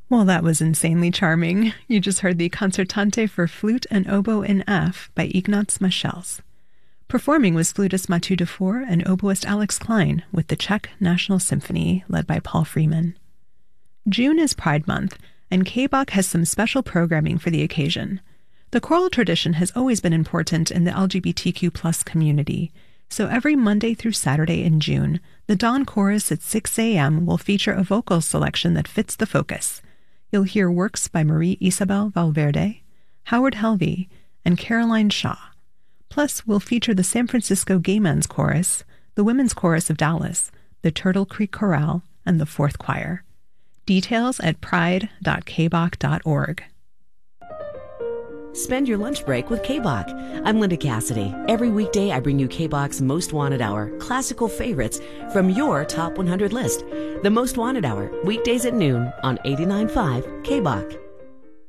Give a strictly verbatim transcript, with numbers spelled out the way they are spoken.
Well, that was insanely charming. You just heard the Concertante for Flute and Oboe in F by Ignaz Maschels. Performing was flutist Mathieu Dufour and oboist Alex Klein with the Czech National Symphony, led by Paul Freeman. June is Pride Month, and K B O C has some special programming for the occasion. The choral tradition has always been important in the L G B T Q plus community, so every Monday through Saturday in June, the Dawn Chorus at six a.m. will feature a vocal selection that fits the focus. You'll hear works by Marie Isabel Valverde, Howard Helvey, and Caroline Shaw. Plus, we'll feature the San Francisco Gay Men's Chorus, the Women's Chorus of Dallas, the Turtle Creek Chorale, and the Fourth Choir. Details at pride dot k b o c dot org. Spend your lunch break with K B O C. I'm Linda Cassidy. Every weekday, I bring you K B O C's Most Wanted Hour, classical favorites from your top one hundred list. The Most Wanted Hour, weekdays at noon on eighty-nine point five K B O C.